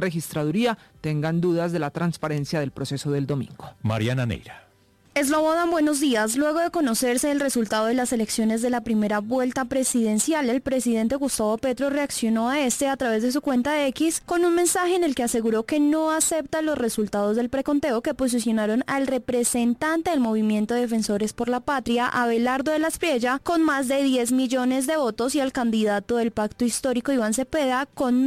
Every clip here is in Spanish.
registraduría tengan dudas de la transparencia del proceso del domingo. Mariana Neira. Slobodan, buenos días. Luego de conocerse el resultado de las elecciones de la primera vuelta presidencial, el presidente Gustavo Petro reaccionó a a través de su cuenta de X con un mensaje en el que aseguró que no acepta los resultados del preconteo que posicionaron al representante del Movimiento Defensores por la Patria, Abelardo de la Espriella, con más de 10 millones de votos y al candidato del Pacto Histórico, Iván Cepeda, con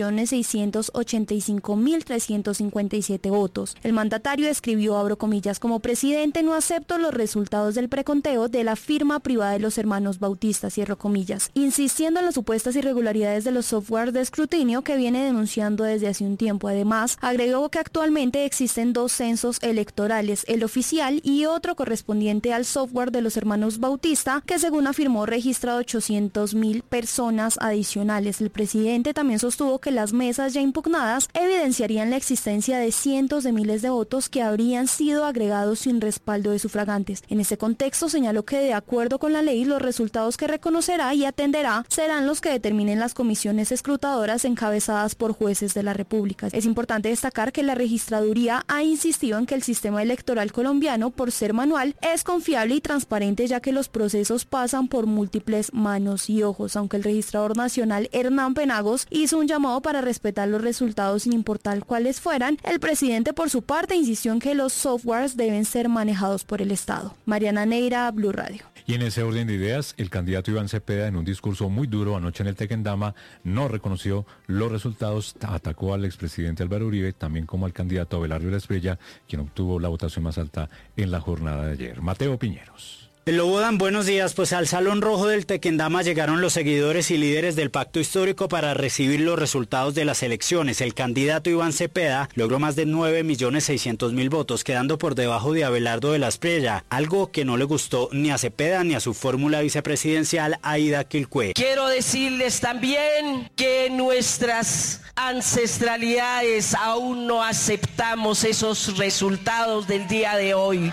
9.685.357 votos. El mandatario escribió, abro comillas, como presidente no acepto los resultados del preconteo de la firma privada de los hermanos Bautista, cierro comillas, insistiendo en las supuestas irregularidades de los software de escrutinio que viene denunciando desde hace un tiempo. Además, agregó que actualmente existen 2 censos electorales, el oficial y otro correspondiente al software de los hermanos Bautista, que según afirmó registra 800.000 personas adicionales. El presidente también sostuvo que las mesas ya impugnadas evidenciarían la existencia de cientos de miles de votos que habrían sido agregados sin respaldo de sufragantes. En ese contexto señaló que de acuerdo con la ley los resultados que reconocerá y atenderá serán los que determinen las comisiones escrutadoras encabezadas por jueces de la República. Es importante destacar que la registraduría ha insistido en que el sistema electoral colombiano, por ser manual, es confiable y transparente, ya que los procesos pasan por múltiples manos y ojos. Aunque el registrador nacional Hernán Penagos hizo un llamado para respetar los resultados sin importar cuáles fueran, el presidente por su parte insistió en que los softwares deben ser manejados por el Estado. Mariana Neira, Blue Radio. Y en ese orden de ideas, el candidato Iván Cepeda, en un discurso muy duro anoche en el Tequendama, no reconoció los resultados, atacó al expresidente Álvaro Uribe, también como al candidato Abelardo de la Espriella, quien obtuvo la votación más alta en la jornada de ayer. Mateo Piñeros. Slobodan, buenos días. Pues al Salón Rojo del Tequendama llegaron los seguidores y líderes del Pacto Histórico para recibir los resultados de las elecciones. El candidato Iván Cepeda logró más de 9.600.000 votos, quedando por debajo de Abelardo de la Espriella, algo que no le gustó ni a Cepeda ni a su fórmula vicepresidencial Aida Quilcue. Quiero decirles también que nuestras ancestralidades aún no aceptamos esos resultados del día de hoy.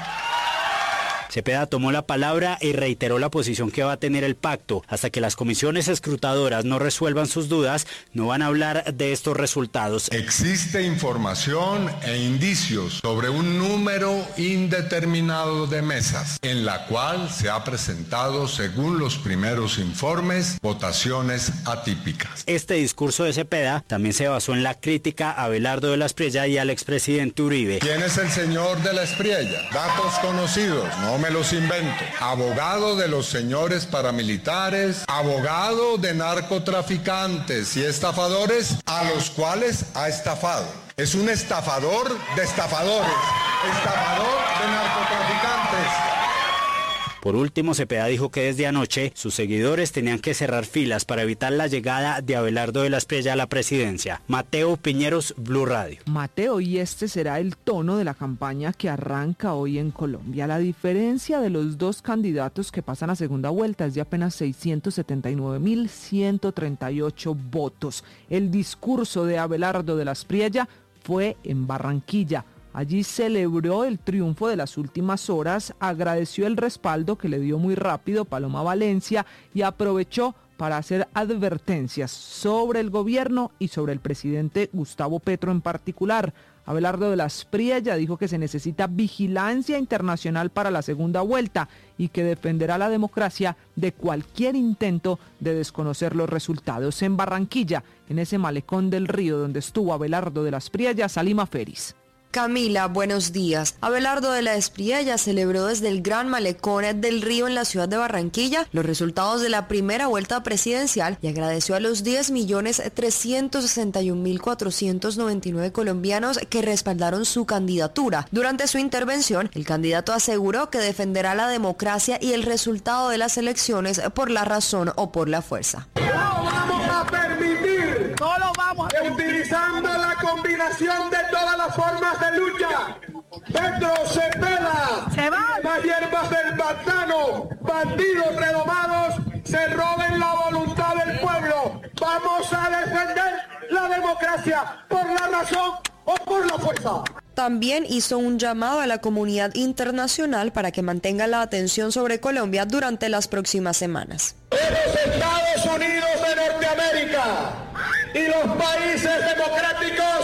Cepeda tomó la palabra y reiteró la posición que va a tener el pacto. Hasta que las comisiones escrutadoras no resuelvan sus dudas, no van a hablar de estos resultados. Existe información e indicios sobre un número indeterminado de mesas, en la cual se ha presentado, según los primeros informes, votaciones atípicas. Este discurso de Cepeda también se basó en la crítica a Abelardo de la Espriella y al expresidente Uribe. ¿Quién es el señor de la Espriella? Datos conocidos, no me los invento. Abogado de los señores paramilitares, abogado de narcotraficantes y estafadores a los cuales ha estafado. Es un estafador de estafadores, estafador de narcotraficantes. Por último, Cepeda dijo que desde anoche sus seguidores tenían que cerrar filas para evitar la llegada de Abelardo de la Espriella a la presidencia. Mateo Piñeros, Blue Radio. Mateo, y este será el tono de la campaña que arranca hoy en Colombia. La diferencia de los 2 candidatos que pasan a segunda vuelta es de apenas 679.138 votos. El discurso de Abelardo de la Espriella fue en Barranquilla. Allí celebró el triunfo de las últimas horas, agradeció el respaldo que le dio muy rápido Paloma Valencia y aprovechó para hacer advertencias sobre el gobierno y sobre el presidente Gustavo Petro en particular. Abelardo de la Espriella dijo que se necesita vigilancia internacional para la segunda vuelta y que defenderá la democracia de cualquier intento de desconocer los resultados. En Barranquilla, en ese malecón del río donde estuvo Abelardo de la Espriella, Salima Feris. Camila, buenos días. Abelardo de la Espriella celebró desde el Gran Malecón del Río en la ciudad de Barranquilla los resultados de la primera vuelta presidencial y agradeció a los 10.361.499 colombianos que respaldaron su candidatura. Durante su intervención, el candidato aseguró que defenderá la democracia y el resultado de las elecciones por la razón o por la fuerza. Utilizando la combinación de todas las formas de lucha. Petro Cepeda, las hierbas del pantano, bandidos redomados, se roben la voluntad del pueblo. Vamos a defender la democracia por la razón o por la fuerza. También hizo un llamado a la comunidad internacional para que mantenga la atención sobre Colombia durante las próximas semanas. Los Estados Unidos de Norteamérica y los países democráticos